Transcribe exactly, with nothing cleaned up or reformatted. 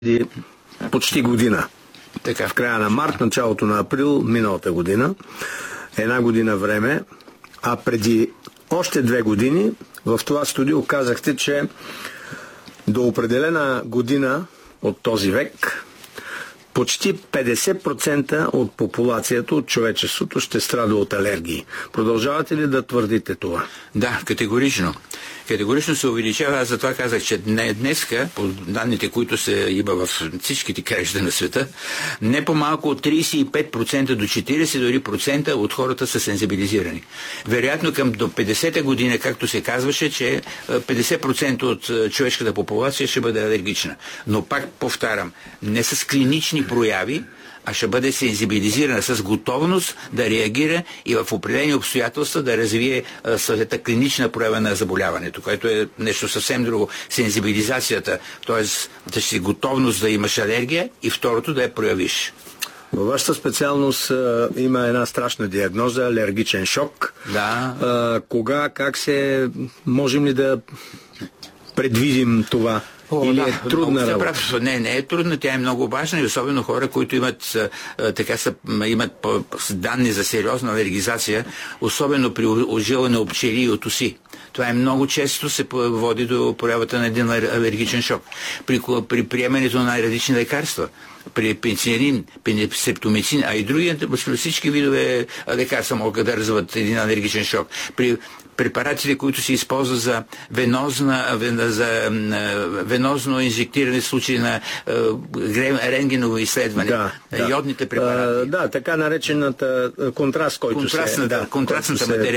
преди почти година. Така. В края на март, началото на април миналата година. Една година време. А преди още две години в това студио казахте, че до определена година от този век почти петдесет процента от популацията, от човечеството ще страда от алергии. Продължавате ли да твърдите това? Да, категорично. Категорично се увеличава. Аз затова казах, че днеска, по данните, които се има в всичките краища на света, не по-малко от тридесет и пет процента до четиридесет дори процента от хората са сензибилизирани. Вероятно към до петдесета година, както се казваше, че петдесет процента от човешката популация ще бъде алергична. Но пак повтарям, не с клинични прояви, а ще бъде сензибилизирана с готовност да реагира и в определени обстоятелства да развие съответната клинична проява на заболяването, което е нещо съвсем друго. Сензибилизацията, т.е. да си готовност да имаш алергия и второто да я проявиш. Във вашата специалност а, има една страшна диагноза, алергичен шок. Да. А, кога, как се, можем ли да предвидим това? О, Или да, е трудна работа? Не, не е трудна, тя е много важна и особено хора, които имат, а, така са, имат по, данни за сериозна алергизация, особено при ожилане от пчели и от оси. Това е много често се води до проявата на един алергичен шок. При, при приемането на най-различни лекарства, при пеницилин, септомицин, а и други, всички видове лекарства могат да развиват един алергичен шок. При препаратите, които се използват за, венозна, за венозно инжектиране в случай на рентгеново изследване, да, да. йодните препарати. А, да, така наречената контраст, който контрастната, се... Да, контрастната който се материя.